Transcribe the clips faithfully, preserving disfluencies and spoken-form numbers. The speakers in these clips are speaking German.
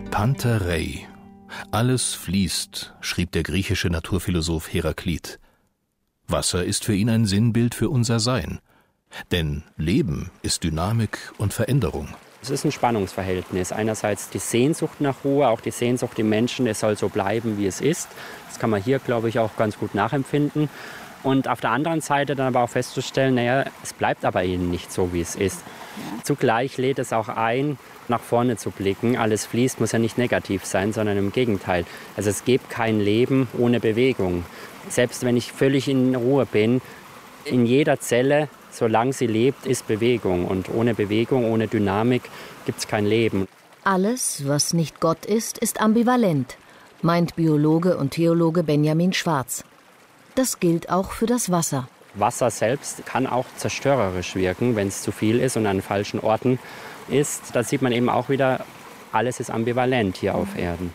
Panta rhei. Alles fließt, schrieb der griechische Naturphilosoph Heraklit. Wasser ist für ihn ein Sinnbild für unser Sein. Denn Leben ist Dynamik und Veränderung. Es ist ein Spannungsverhältnis. Einerseits die Sehnsucht nach Ruhe, auch die Sehnsucht im Menschen, es soll so bleiben, wie es ist. Das kann man hier, glaube ich, auch ganz gut nachempfinden. Und auf der anderen Seite dann aber auch festzustellen, naja, es bleibt aber eben nicht so, wie es ist. Zugleich lädt es auch ein, nach vorne zu blicken. Alles fließt, muss ja nicht negativ sein, sondern im Gegenteil. Also es gibt kein Leben ohne Bewegung. Selbst wenn ich völlig in Ruhe bin, in jeder Zelle, solange sie lebt, ist Bewegung. Und ohne Bewegung, ohne Dynamik gibt es kein Leben. Alles, was nicht Gott ist, ist ambivalent, meint Biologe und Theologe Benjamin Schwarz. Das gilt auch für das Wasser. Wasser selbst kann auch zerstörerisch wirken, wenn es zu viel ist und an falschen Orten ist. Da sieht man eben auch wieder, alles ist ambivalent hier auf Erden.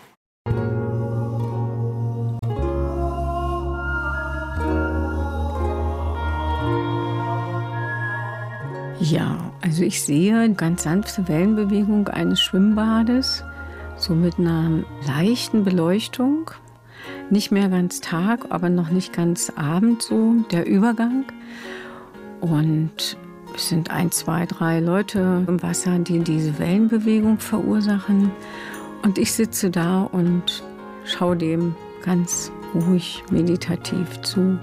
Ja, also ich sehe ganz sanfte Wellenbewegung eines Schwimmbades, so mit einer leichten Beleuchtung. Nicht mehr ganz Tag, aber noch nicht ganz Abend, so der Übergang. Und es sind ein, zwei, drei Leute im Wasser, die diese Wellenbewegung verursachen. Und ich sitze da und schaue dem ganz ruhig, meditativ zu.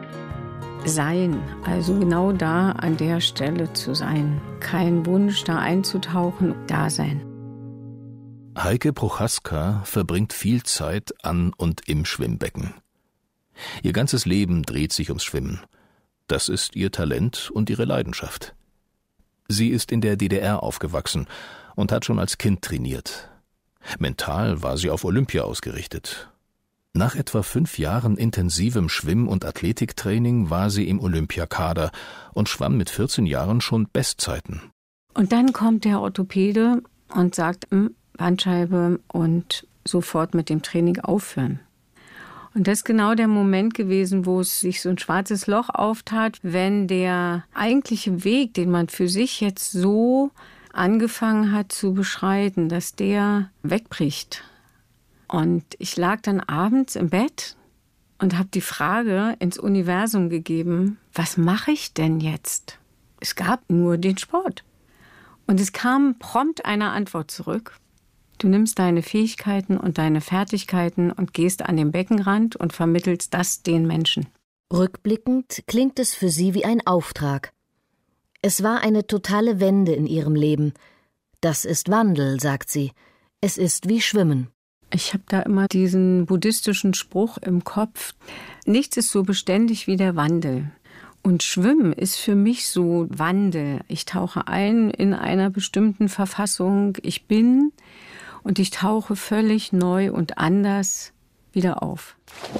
Sein, also genau da an der Stelle zu sein. Kein Wunsch, da einzutauchen, da sein. Heike Prochaska verbringt viel Zeit an und im Schwimmbecken. Ihr ganzes Leben dreht sich ums Schwimmen. Das ist ihr Talent und ihre Leidenschaft. Sie ist in der D D R aufgewachsen und hat schon als Kind trainiert. Mental war sie auf Olympia ausgerichtet. Nach etwa fünf Jahren intensivem Schwimm- und Athletiktraining war sie im Olympiakader und schwamm mit vierzehn Jahren schon Bestzeiten. Und dann kommt der Orthopäde und sagt, Bandscheibe und sofort mit dem Training aufhören. Und das ist genau der Moment gewesen, wo es sich so ein schwarzes Loch auftat, wenn der eigentliche Weg, den man für sich jetzt so angefangen hat zu beschreiten, dass der wegbricht. Und ich lag dann abends im Bett und habe die Frage ins Universum gegeben, was mache ich denn jetzt? Es gab nur den Sport. Und es kam prompt eine Antwort zurück. Du nimmst deine Fähigkeiten und deine Fertigkeiten und gehst an den Beckenrand und vermittelst das den Menschen. Rückblickend klingt es für sie wie ein Auftrag. Es war eine totale Wende in ihrem Leben. Das ist Wandel, sagt sie. Es ist wie Schwimmen. Ich habe da immer diesen buddhistischen Spruch im Kopf. Nichts ist so beständig wie der Wandel. Und Schwimmen ist für mich so Wandel. Ich tauche ein in einer bestimmten Verfassung. Ich bin und ich tauche völlig neu und anders wieder auf.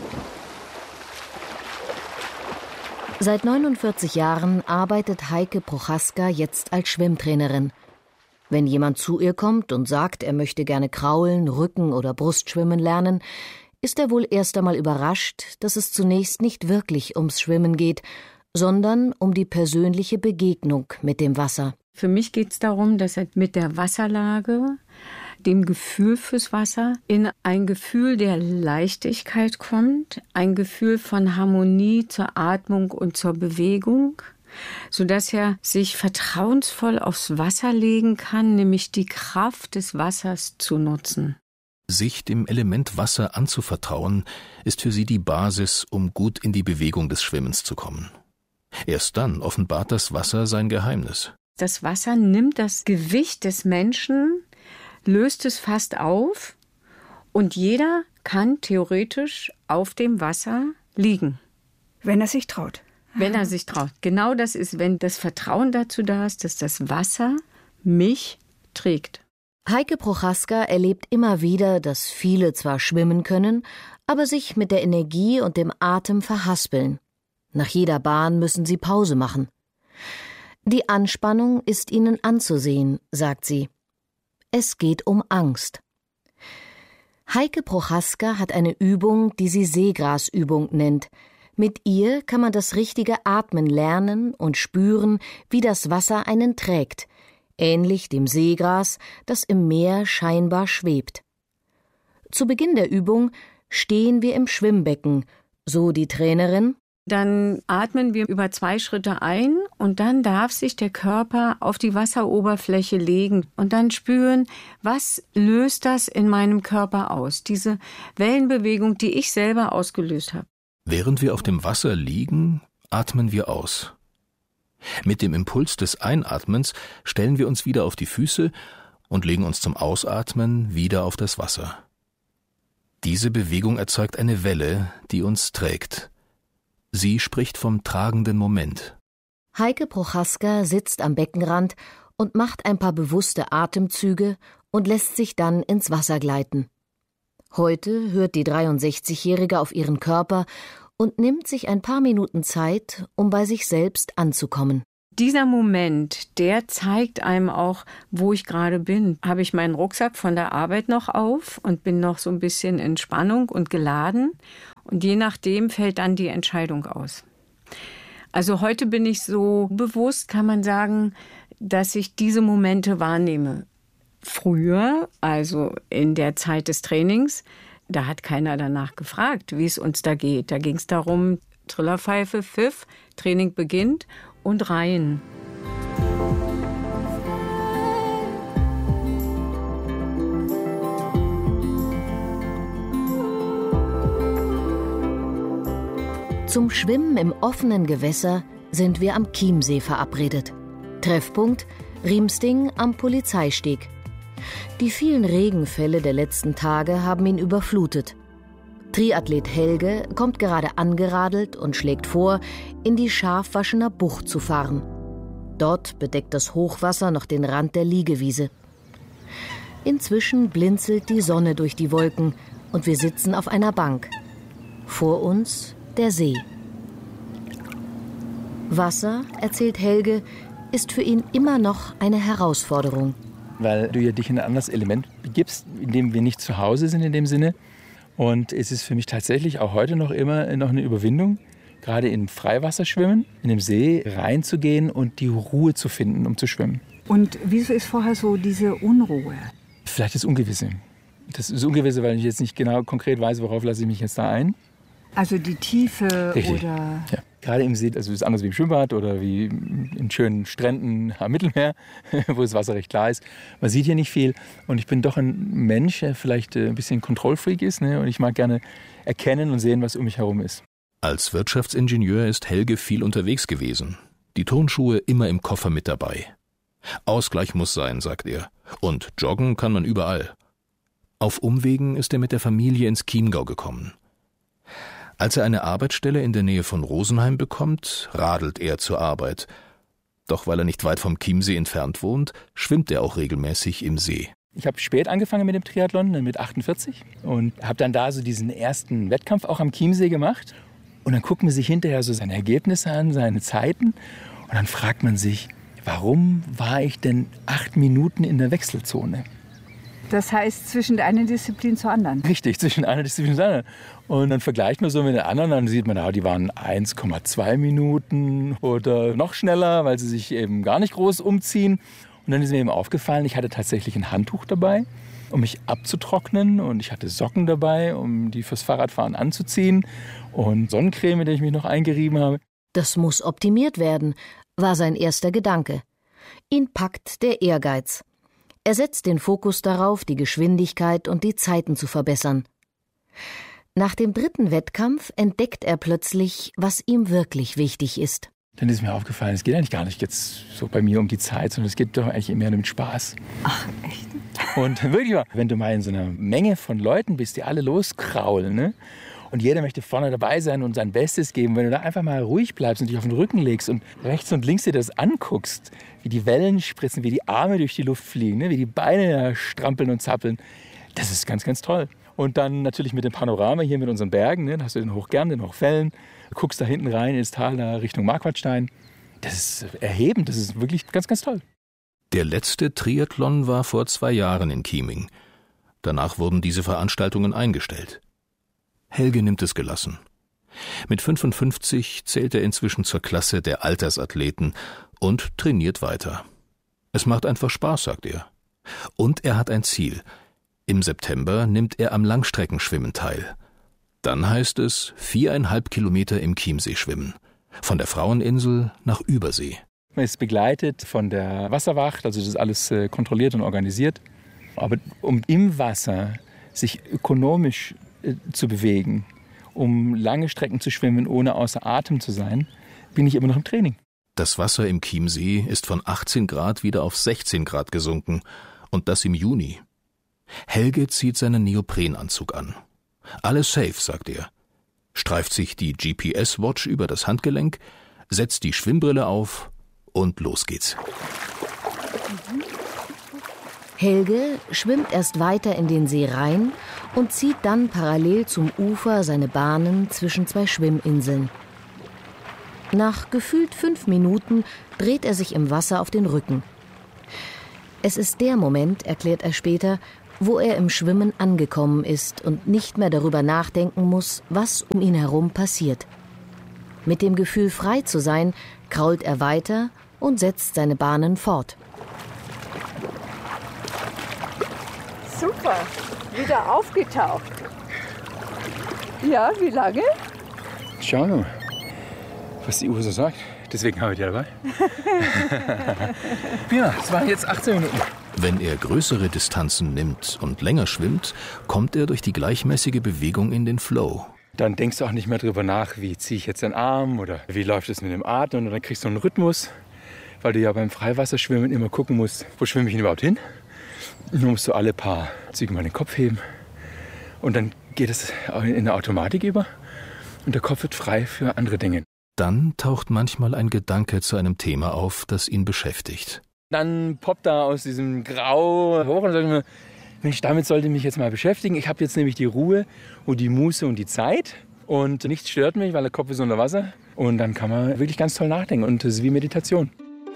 Seit neunundvierzig Jahren arbeitet Heike Prochaska jetzt als Schwimmtrainerin. Wenn jemand zu ihr kommt und sagt, er möchte gerne Kraulen, Rücken- oder Brustschwimmen lernen, ist er wohl erst einmal überrascht, dass es zunächst nicht wirklich ums Schwimmen geht, sondern um die persönliche Begegnung mit dem Wasser. Für mich geht es darum, dass er mit der Wasserlage, dem Gefühl fürs Wasser, in ein Gefühl der Leichtigkeit kommt, ein Gefühl von Harmonie zur Atmung und zur Bewegung, sodass er sich vertrauensvoll aufs Wasser legen kann, nämlich die Kraft des Wassers zu nutzen. Sich dem Element Wasser anzuvertrauen, ist für sie die Basis, um gut in die Bewegung des Schwimmens zu kommen. Erst dann offenbart das Wasser sein Geheimnis. Das Wasser nimmt das Gewicht des Menschen, löst es fast auf und jeder kann theoretisch auf dem Wasser liegen. Wenn er sich traut. Wenn er sich traut. Genau das ist, wenn das Vertrauen dazu da ist, dass das Wasser mich trägt. Heike Prochaska erlebt immer wieder, dass viele zwar schwimmen können, aber sich mit der Energie und dem Atem verhaspeln. Nach jeder Bahn müssen sie Pause machen. Die Anspannung ist ihnen anzusehen, sagt sie. Es geht um Angst. Heike Prochaska hat eine Übung, die sie Seegrasübung nennt. Mit ihr kann man das richtige Atmen lernen und spüren, wie das Wasser einen trägt, ähnlich dem Seegras, das im Meer scheinbar schwebt. Zu Beginn der Übung stehen wir im Schwimmbecken, so die Trainerin. Dann atmen wir über zwei Schritte ein und dann darf sich der Körper auf die Wasseroberfläche legen und dann spüren, was löst das in meinem Körper aus, diese Wellenbewegung, die ich selber ausgelöst habe. Während wir auf dem Wasser liegen, atmen wir aus. Mit dem Impuls des Einatmens stellen wir uns wieder auf die Füße und legen uns zum Ausatmen wieder auf das Wasser. Diese Bewegung erzeugt eine Welle, die uns trägt. Sie spricht vom tragenden Moment. Heike Prochaska sitzt am Beckenrand und macht ein paar bewusste Atemzüge und lässt sich dann ins Wasser gleiten. Heute hört die dreiundsechzigjährige auf ihren Körper und nimmt sich ein paar Minuten Zeit, um bei sich selbst anzukommen. Dieser Moment, der zeigt einem auch, wo ich gerade bin. Habe ich meinen Rucksack von der Arbeit noch auf und bin noch so ein bisschen in Spannung und geladen? Und je nachdem fällt dann die Entscheidung aus. Also heute bin ich so bewusst, kann man sagen, dass ich diese Momente wahrnehme. Früher, also in der Zeit des Trainings, da hat keiner danach gefragt, wie es uns da geht. Da ging es darum, Trillerpfeife, Pfiff, Training beginnt und rein. Zum Schwimmen im offenen Gewässer sind wir am Chiemsee verabredet. Treffpunkt Riemsting am Polizeisteg. Die vielen Regenfälle der letzten Tage haben ihn überflutet. Triathlet Helge kommt gerade angeradelt und schlägt vor, in die Schafwaschener Bucht zu fahren. Dort bedeckt das Hochwasser noch den Rand der Liegewiese. Inzwischen blinzelt die Sonne durch die Wolken und wir sitzen auf einer Bank. Vor uns der See. Wasser, erzählt Helge, ist für ihn immer noch eine Herausforderung. Weil du ja dich in ein anderes Element begibst, in dem wir nicht zu Hause sind in dem Sinne. Und es ist für mich tatsächlich auch heute noch immer noch eine Überwindung, gerade im Freiwasserschwimmen, in dem See reinzugehen und die Ruhe zu finden, um zu schwimmen. Und wieso ist vorher so diese Unruhe? Vielleicht das Ungewisse. Das ist Ungewisse, weil ich jetzt nicht genau konkret weiß, worauf lasse ich mich jetzt da ein. Also die Tiefe. Richtig. Oder... Ja. Gerade im See, also es ist anders wie im Schwimmbad oder wie in schönen Stränden am Mittelmeer, wo das Wasser recht klar ist. Man sieht hier nicht viel und ich bin doch ein Mensch, der vielleicht ein bisschen Kontrollfreak ist, ne? Und ich mag gerne erkennen und sehen, was um mich herum ist. Als Wirtschaftsingenieur ist Helge viel unterwegs gewesen. Die Turnschuhe immer im Koffer mit dabei. Ausgleich muss sein, sagt er. Und joggen kann man überall. Auf Umwegen ist er mit der Familie ins Chiemgau gekommen. Als er eine Arbeitsstelle in der Nähe von Rosenheim bekommt, radelt er zur Arbeit. Doch weil er nicht weit vom Chiemsee entfernt wohnt, schwimmt er auch regelmäßig im See. Ich habe spät angefangen mit dem Triathlon, mit achtundvierzig. Und habe dann da so diesen ersten Wettkampf auch am Chiemsee gemacht. Und dann guckt man sich hinterher so seine Ergebnisse an, seine Zeiten. Und dann fragt man sich, warum war ich denn acht Minuten in der Wechselzone? Das heißt, zwischen der einen Disziplin zur anderen? Richtig, zwischen einer Disziplin zur anderen. Und dann vergleicht man so mit den anderen, dann sieht man, ja, die waren eins Komma zwei Minuten oder noch schneller, weil sie sich eben gar nicht groß umziehen. Und dann ist mir eben aufgefallen, ich hatte tatsächlich ein Handtuch dabei, um mich abzutrocknen. Und ich hatte Socken dabei, um die fürs Fahrradfahren anzuziehen. Und Sonnencreme, mit der ich mich noch eingerieben habe. Das muss optimiert werden, war sein erster Gedanke. Ihn packt der Ehrgeiz. Er setzt den Fokus darauf, die Geschwindigkeit und die Zeiten zu verbessern. Nach dem dritten Wettkampf entdeckt er plötzlich, was ihm wirklich wichtig ist. Dann ist mir aufgefallen, es geht eigentlich gar nicht jetzt so bei mir um die Zeit, sondern es geht doch eigentlich mehr um den Spaß. Ach, echt? Und wirklich, wenn du mal in so einer Menge von Leuten bist, die alle loskraulen, ne? Und jeder möchte vorne dabei sein und sein Bestes geben. Wenn du da einfach mal ruhig bleibst und dich auf den Rücken legst und rechts und links dir das anguckst, wie die Wellen spritzen, wie die Arme durch die Luft fliegen, ne? Wie die Beine strampeln und zappeln, das ist ganz, ganz toll. Und dann natürlich mit dem Panorama hier mit unseren Bergen, ne? Da hast du den Hochgern, den Hochfällen, du guckst da hinten rein ins Tal, da Richtung Marquardstein. Das ist erhebend, das ist wirklich ganz, ganz toll. Der letzte Triathlon war vor zwei Jahren in Chieming. Danach wurden diese Veranstaltungen eingestellt. Helge nimmt es gelassen. Mit fünfundfünfzig zählt er inzwischen zur Klasse der Altersathleten und trainiert weiter. Es macht einfach Spaß, sagt er. Und er hat ein Ziel. Im September nimmt er am Langstreckenschwimmen teil. Dann heißt es viereinhalb Kilometer im Chiemsee schwimmen. Von der Fraueninsel nach Übersee. Man ist begleitet von der Wasserwacht, also das ist alles äh, kontrolliert und organisiert. Aber um im Wasser sich ökonomisch äh, zu bewegen, um lange Strecken zu schwimmen, ohne außer Atem zu sein, bin ich immer noch im Training. Das Wasser im Chiemsee ist von achtzehn Grad wieder auf sechzehn Grad gesunken. Und das im Juni. Helge zieht seinen Neoprenanzug an. Alles safe, sagt er. Streift sich die G P S-Watch über das Handgelenk, setzt die Schwimmbrille auf und los geht's. Helge schwimmt erst weiter in den See rein und zieht dann parallel zum Ufer seine Bahnen zwischen zwei Schwimminseln. Nach gefühlt fünf Minuten dreht er sich im Wasser auf den Rücken. Es ist der Moment, erklärt er später, wo er im Schwimmen angekommen ist und nicht mehr darüber nachdenken muss, was um ihn herum passiert. Mit dem Gefühl, frei zu sein, krault er weiter und setzt seine Bahnen fort. Super, wieder aufgetaucht. Ja, wie lange? Schauen wir mal, was die Uhr so sagt. Deswegen habe ich die dabei. Ja, es waren jetzt achtzehn Minuten. Wenn er größere Distanzen nimmt und länger schwimmt, kommt er durch die gleichmäßige Bewegung in den Flow. Dann denkst du auch nicht mehr drüber nach, wie ziehe ich jetzt den Arm oder wie läuft es mit dem Atmen. Und dann kriegst du einen Rhythmus, weil du ja beim Freiwasserschwimmen immer gucken musst, wo schwimme ich denn überhaupt hin. Und dann musst du alle paar Züge mal den Kopf heben. Und dann geht es in eine Automatik über und der Kopf wird frei für andere Dinge. Dann taucht manchmal ein Gedanke zu einem Thema auf, das ihn beschäftigt. Dann poppt er aus diesem Grau hoch und sagt mir, Mensch, damit sollte ich mich jetzt mal beschäftigen. Ich habe jetzt nämlich die Ruhe und die Muße und die Zeit und nichts stört mich, weil der Kopf ist unter Wasser. Und dann kann man wirklich ganz toll nachdenken und das ist wie Meditation.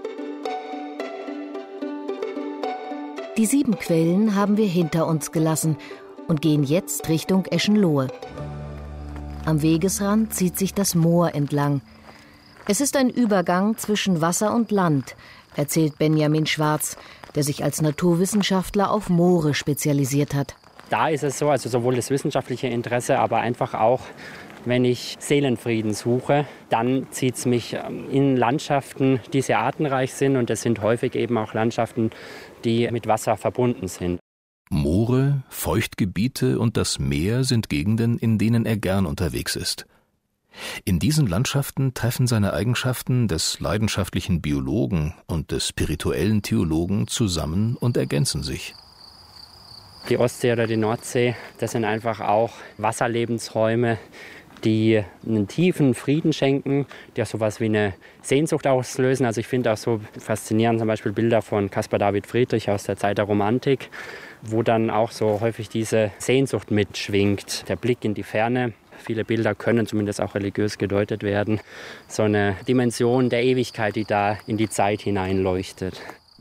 Die sieben Quellen haben wir hinter uns gelassen und gehen jetzt Richtung Eschenlohe. Am Wegesrand zieht sich das Moor entlang. Es ist ein Übergang zwischen Wasser und Land, erzählt Benjamin Schwarz, der sich als Naturwissenschaftler auf Moore spezialisiert hat. Da ist es so, also sowohl das wissenschaftliche Interesse, aber einfach auch, wenn ich Seelenfrieden suche, dann zieht es mich in Landschaften, die sehr artenreich sind. Und das sind häufig eben auch Landschaften, die mit Wasser verbunden sind. Moore, Feuchtgebiete und das Meer sind Gegenden, in denen er gern unterwegs ist. In diesen Landschaften treffen seine Eigenschaften des leidenschaftlichen Biologen und des spirituellen Theologen zusammen und ergänzen sich. Die Ostsee oder die Nordsee, das sind einfach auch Wasserlebensräume, die einen tiefen Frieden schenken, die auch sowas wie eine Sehnsucht auslösen. Also ich finde auch so faszinierend zum Beispiel Bilder von Caspar David Friedrich aus der Zeit der Romantik, wo dann auch so häufig diese Sehnsucht mitschwingt, der Blick in die Ferne. Viele Bilder können zumindest auch religiös gedeutet werden. So eine Dimension der Ewigkeit, die da in die Zeit hineinleuchtet.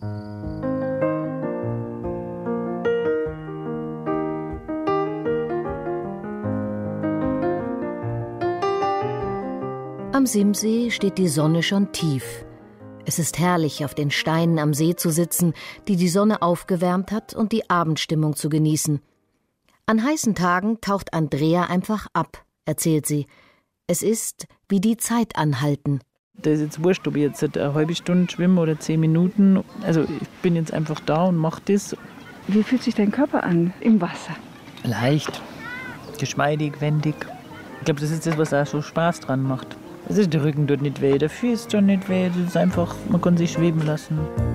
Am Simsee steht die Sonne schon tief. Es ist herrlich, auf den Steinen am See zu sitzen, die die Sonne aufgewärmt hat, und die Abendstimmung zu genießen. An heißen Tagen taucht Andrea einfach ab, erzählt sie. Es ist wie die Zeit anhalten. Das ist jetzt wurscht, ob ich jetzt eine halbe Stunde schwimme oder zehn Minuten. Also ich bin jetzt einfach da und mache das. Wie fühlt sich dein Körper an im Wasser? Leicht, geschmeidig, wendig. Ich glaube, das ist das, was auch so Spaß dran macht. Also der Rücken tut nicht weh, der Fuß tut nicht weh. Das ist einfach, man kann sich schweben lassen.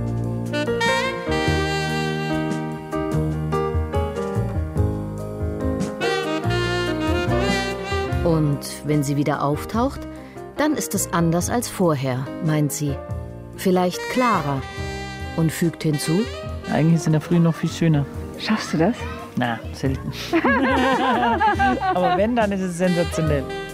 Und wenn sie wieder auftaucht, dann ist es anders als vorher, meint sie. Vielleicht klarer. Und fügt hinzu: Eigentlich ist in der Früh noch viel schöner. Schaffst du das? Na, selten. Aber wenn, dann ist es sensationell.